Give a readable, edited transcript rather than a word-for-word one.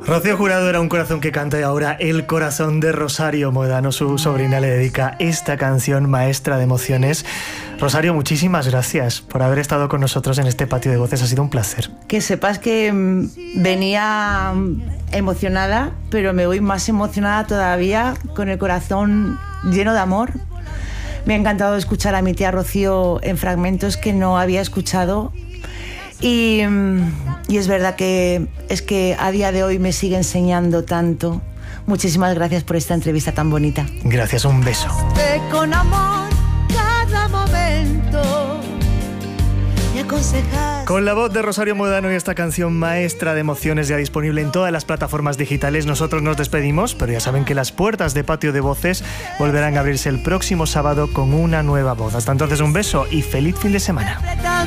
Rocío Jurado era Un corazón que canta y ahora el corazón de Rosario Moedano, su sobrina, le dedica esta canción maestra de emociones. Rosario, muchísimas gracias por haber estado con nosotros en este patio de voces, ha sido un placer. Que sepas que venía emocionada, pero me voy más emocionada todavía, con el corazón lleno de amor. Me ha encantado escuchar a mi tía Rocío en fragmentos que no había escuchado. Y es verdad que a día de hoy me sigue enseñando tanto. Muchísimas gracias por esta entrevista tan bonita. Gracias, un beso. Con amor cada momento y aconsejar. Con la voz de Rosario Moedano y esta canción maestra de emociones ya disponible en todas las plataformas digitales, nosotros nos despedimos, pero ya saben que las puertas de Patio de Voces volverán a abrirse el próximo sábado con una nueva voz. Hasta entonces, un beso y feliz fin de semana.